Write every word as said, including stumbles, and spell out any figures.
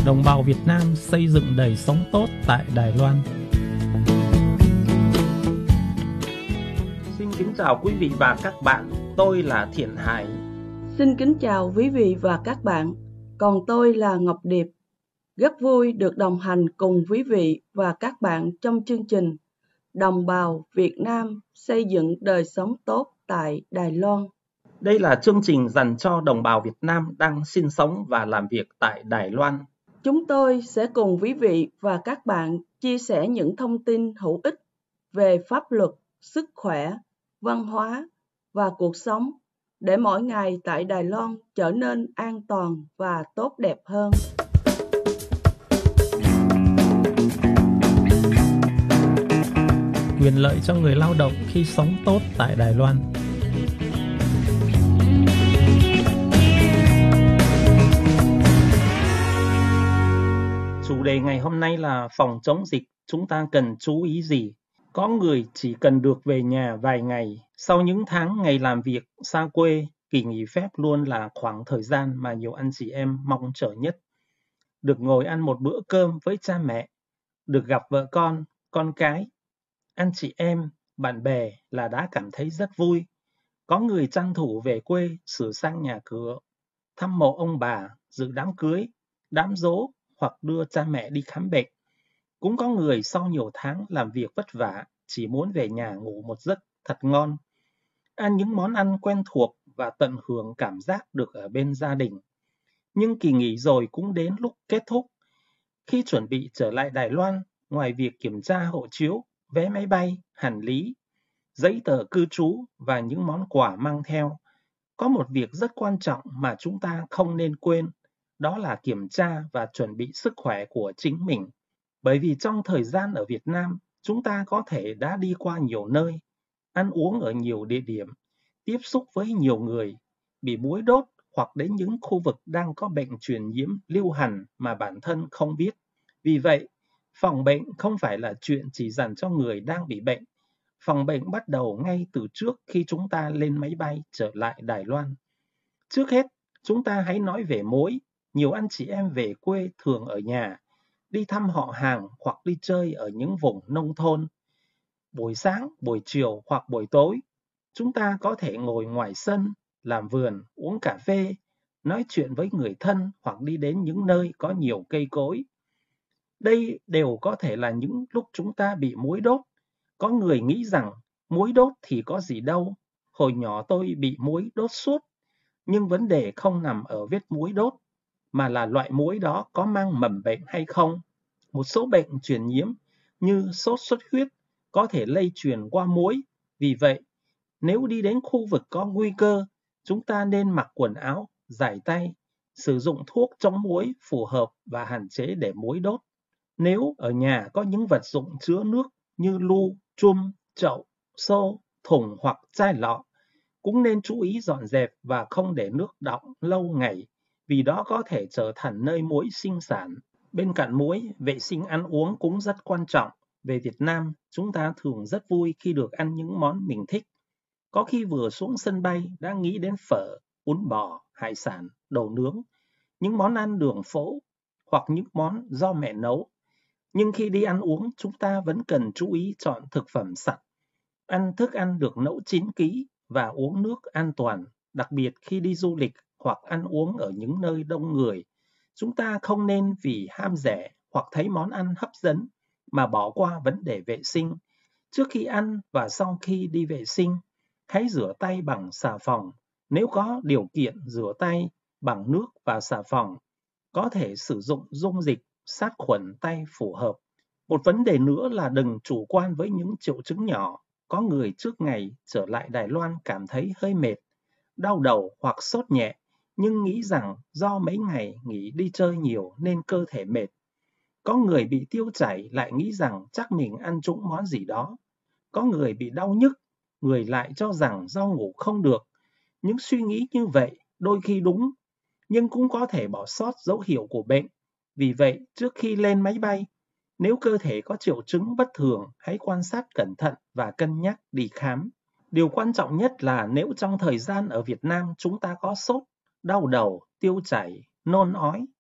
đồng bào Việt Nam xây dựng đời sống tốt tại Đài Loan. Xin kính chào quý vị và các bạn, tôi là Thiện Hải. Xin kính chào quý vị và các bạn, còn tôi là Ngọc Điệp. Rất vui được đồng hành cùng quý vị và các bạn trong chương trình Đồng bào Việt Nam xây dựng đời sống tốt tại Đài Loan. Đây là chương trình dành cho đồng bào Việt Nam đang sinh sống và làm việc tại Đài Loan. Chúng tôi sẽ cùng quý vị và các bạn chia sẻ những thông tin hữu ích về pháp luật, sức khỏe, văn hóa và cuộc sống để mỗi ngày tại Đài Loan trở nên an toàn và tốt đẹp hơn. Quyền lợi cho người lao động khi sống tốt tại Đài Loan. Chủ đề ngày hôm nay là phòng chống dịch, chúng ta cần chú ý gì? Có người chỉ cần được về nhà vài ngày, sau những tháng ngày làm việc xa quê, kỳ nghỉ phép luôn là khoảng thời gian mà nhiều anh chị em mong chờ nhất. Được ngồi ăn một bữa cơm với cha mẹ, được gặp vợ con, con cái, anh chị em, bạn bè là đã cảm thấy rất vui. Có người tranh thủ về quê sửa sang nhà cửa, thăm mộ ông bà, dự đám cưới, đám giỗ hoặc đưa cha mẹ đi khám bệnh. Cũng có người sau nhiều tháng làm việc vất vả chỉ muốn về nhà ngủ một giấc thật ngon, ăn những món ăn quen thuộc và tận hưởng cảm giác được ở bên gia đình. Nhưng kỳ nghỉ rồi cũng đến lúc kết thúc. Khi chuẩn bị trở lại Đài Loan, ngoài việc kiểm tra hộ chiếu, vé máy bay, hành lý, giấy tờ cư trú và những món quà mang theo, có một việc rất quan trọng mà chúng ta không nên quên, đó là kiểm tra và chuẩn bị sức khỏe của chính mình. Bởi vì trong thời gian ở Việt Nam, chúng ta có thể đã đi qua nhiều nơi, ăn uống ở nhiều địa điểm, tiếp xúc với nhiều người, bị muỗi đốt hoặc đến những khu vực đang có bệnh truyền nhiễm lưu hành mà bản thân không biết. Vì vậy, phòng bệnh không phải là chuyện chỉ dành cho người đang bị bệnh. Phòng bệnh bắt đầu ngay từ trước khi chúng ta lên máy bay trở lại Đài Loan. Trước hết, chúng ta hãy nói về muỗi. Nhiều anh chị em về quê thường ở nhà, đi thăm họ hàng hoặc đi chơi ở những vùng nông thôn. Buổi sáng, buổi chiều hoặc buổi tối, chúng ta có thể ngồi ngoài sân, làm vườn, uống cà phê, nói chuyện với người thân hoặc đi đến những nơi có nhiều cây cối. Đây đều có thể là những lúc chúng ta bị muỗi đốt. Có người nghĩ rằng muỗi đốt thì có gì đâu, hồi nhỏ tôi bị muỗi đốt suốt. Nhưng vấn đề không nằm ở vết muỗi đốt, mà là loại muỗi đó có mang mầm bệnh hay không. Một số bệnh truyền nhiễm như sốt xuất huyết có thể lây truyền qua muỗi. Vì vậy, nếu đi đến khu vực có nguy cơ, chúng ta nên mặc quần áo, rải tay, sử dụng thuốc chống muỗi phù hợp và hạn chế để muỗi đốt. Nếu ở nhà có những vật dụng chứa nước như lu, chum, chậu, xô, thùng hoặc chai lọ, cũng nên chú ý dọn dẹp và không để nước đọng lâu ngày, vì đó có thể trở thành nơi muỗi sinh sản. Bên cạnh muỗi, vệ sinh ăn uống cũng rất quan trọng. Về Việt Nam, chúng ta thường rất vui khi được ăn những món mình thích. Có khi vừa xuống sân bay đã nghĩ đến phở, bún bò, hải sản, đồ nướng, những món ăn đường phố hoặc những món do mẹ nấu. Nhưng khi đi ăn uống, chúng ta vẫn cần chú ý chọn thực phẩm sạch, ăn thức ăn được nấu chín kỹ và uống nước an toàn, đặc biệt khi đi du lịch hoặc ăn uống ở những nơi đông người. Chúng ta không nên vì ham rẻ hoặc thấy món ăn hấp dẫn mà bỏ qua vấn đề vệ sinh. Trước khi ăn và sau khi đi vệ sinh, hãy rửa tay bằng xà phòng. Nếu có điều kiện rửa tay bằng nước và xà phòng, có thể sử dụng dung dịch sát khuẩn tay phù hợp. Một vấn đề nữa là đừng chủ quan với những triệu chứng nhỏ. Có người trước ngày trở lại Đài Loan cảm thấy hơi mệt, đau đầu hoặc sốt nhẹ, nhưng nghĩ rằng do mấy ngày nghỉ đi chơi nhiều nên cơ thể mệt. Có người bị tiêu chảy lại nghĩ rằng chắc mình ăn trúng món gì đó. Có người bị đau nhức, người lại cho rằng do ngủ không được. Những suy nghĩ như vậy đôi khi đúng, nhưng cũng có thể bỏ sót dấu hiệu của bệnh. Vì vậy, trước khi lên máy bay, nếu cơ thể có triệu chứng bất thường, hãy quan sát cẩn thận và cân nhắc đi khám. Điều quan trọng nhất là nếu trong thời gian ở Việt Nam chúng ta có sốt, đau đầu, tiêu chảy, nôn ói,